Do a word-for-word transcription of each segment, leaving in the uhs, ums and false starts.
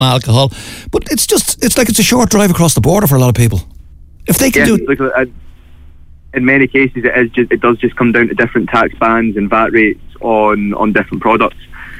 alcohol. But it's just, it's like it's a short drive across the border for a lot of people. If they can yeah, do it. Like, uh, in many cases, it is just, it does just come down to different tax bands and V A T rates on, on different products.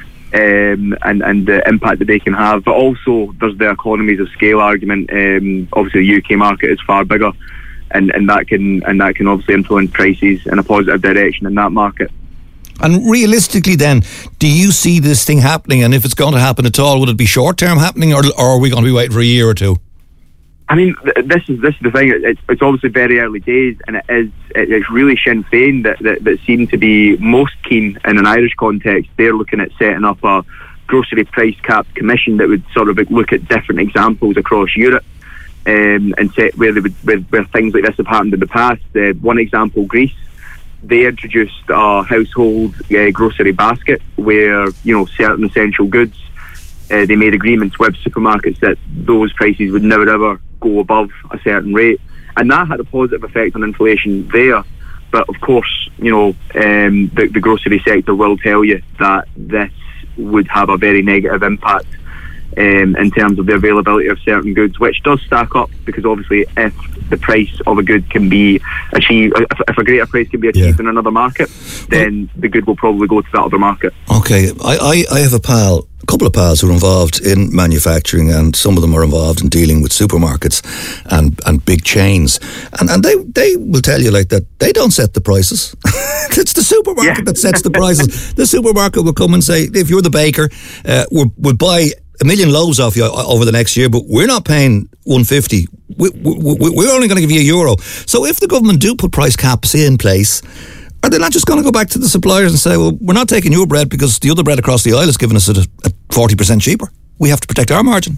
Um, and, and the impact that they can have, but also there's the economies of scale argument. Um, obviously, the U K market is far bigger, and, and that can and that can obviously influence prices in a positive direction in that market. And realistically, then, do you see this thing happening? And if it's going to happen at all, would it be short term happening, or, or are we going to be waiting for a year or two? I mean, th- this is this is the thing. It's, it's obviously very early days, and it is it, it's really Sinn Féin that, that that seem to be most keen in an Irish context. They're looking at setting up a grocery price cap commission that would sort of look at different examples across Europe, um, and set where they would where, where things like this have happened in the past. Uh, one example, Greece. They introduced a household uh, grocery basket where, you know, certain essential goods. Uh, they made agreements with supermarkets that those prices would never ever go above a certain rate, and that had a positive effect on inflation there. But of course, you know, um, the, the grocery sector will tell you that this would have a very negative impact um, in terms of the availability of certain goods, which does stack up, because obviously if the price of a good can be achieved, if, if a greater price can be achieved yeah. in another market, then well, the good will probably go to that other market. Okay, I, I, I have a pal, a couple of pals who are involved in manufacturing, and some of them are involved in dealing with supermarkets and, and big chains, and, and they, they will tell you like that they don't set the prices. It's the supermarket yeah. that sets the prices. The supermarket will come and say, if you're the baker, uh, we'll, we'll buy a million loaves off you over the next year, but we're not paying one fifty. We, we, we're only going to give you a euro. So if the government do put price caps in place, are they not just going to go back to the suppliers and say, well, we're not taking your bread because the other bread across the aisle is giving us it at forty percent cheaper? We have to protect our margin.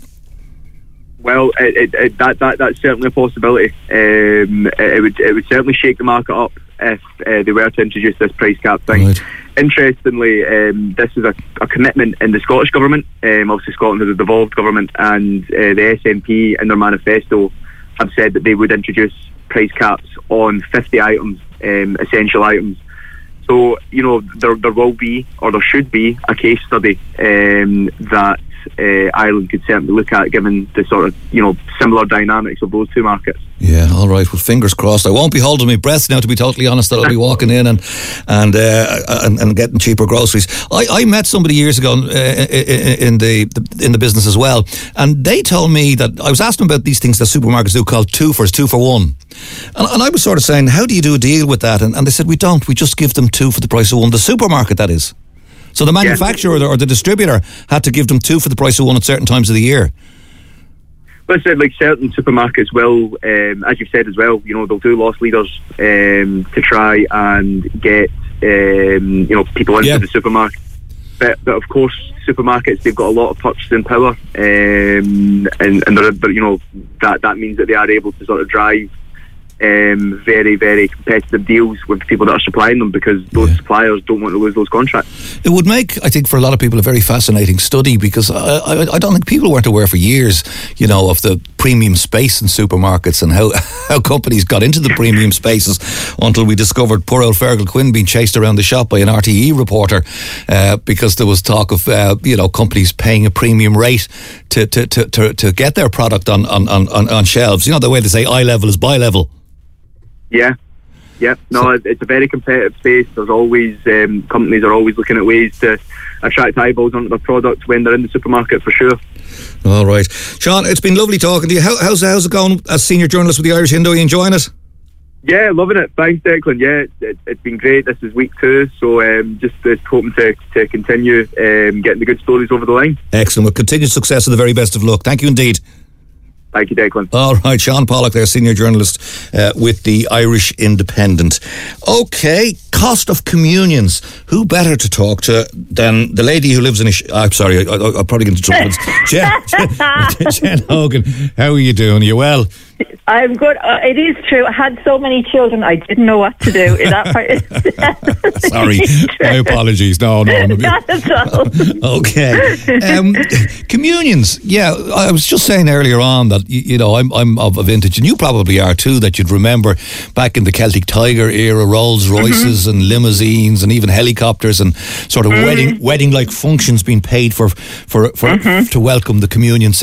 Well, it, it, it, that, that that's certainly a possibility. Um, it would it would certainly shake the market up if uh, they were to introduce this price cap thing. Right. Interestingly, um, this is a, a commitment in the Scottish Government. Um, obviously, Scotland has a devolved government, and uh, the S N P in their manifesto have said that they would introduce price caps on fifty items, um, essential items. So, you know, there there will be, or there should be, a case study um, that uh, Ireland could certainly look at, given the sort of, you know, similar dynamics of those two markets. Yeah, all right. Well, fingers crossed. I won't be holding my breath now, to be totally honest, that I'll be walking in and and uh, and, and getting cheaper groceries. I, I met somebody years ago uh, in the in the business as well, and they told me that I was asking about these things that supermarkets do called two for two for one, and, and I was sort of saying, how do you do a deal with that? And, and they said, we don't. We just give them two for the price of one. The supermarket, that is. So the manufacturer yeah. or the distributor had to give them two for the price of one at certain times of the year. Well, I said, like, certain supermarkets will, um, as you've said as well, you know, they'll do loss leaders um, to try and get, um, you know, people into yeah. the supermarket. But, but of course, supermarkets, they've got a lot of purchasing power, um, and, and they're, they're, you know, that, that means that they are able to sort of drive Um, very, very competitive deals with the people that are supplying them, because those yeah. suppliers don't want to lose those contracts. It would make, I think, for a lot of people a very fascinating study, because I, I, I don't think people weren't aware for years, you know, of the premium space in supermarkets and how, how companies got into the premium spaces until we discovered poor old Fergal Quinn being chased around the shop by an R T E reporter uh, because there was talk of, uh, you know, companies paying a premium rate to to, to, to, to get their product on, on, on, on shelves. You know, the way they say eye level is buy level. Yeah, yeah. No, so, it's a very competitive space. There's always, um, companies are always looking at ways to attract eyeballs onto their product when they're in the supermarket, for sure. All right. Sean, it's been lovely talking to you. How, how's, how's it going as senior journalist with the Irish Hindu? Are you enjoying it? Yeah, loving it. Thanks, Declan. Yeah, it, it's been great. This is week two, so um, just, just hoping to, to continue um, getting the good stories over the line. Excellent. Well, continued success and the very best of luck. Thank you indeed. Thank you, Declan. All right, Sean Pollock there, senior journalist uh, with the Irish Independent. Okay, cost of communions. Who better to talk to than the lady who lives in a... Sh- I'm sorry, I, I, I'm probably going to trouble. Jen, Jen, Jen Hogan, how are you doing? Are you well? I'm good. Uh, it is true. I had so many children, I didn't know what to do. Is that part? Sorry, my apologies. No, no, no. Not at all. Okay. Um, communions. Yeah, I was just saying earlier on that you, you know I'm I'm of a vintage, and you probably are too. That you'd remember back in the Celtic Tiger era, Rolls Royces mm-hmm. and limousines, and even helicopters, and sort of mm-hmm. wedding wedding like functions being paid for for for mm-hmm. to welcome the communion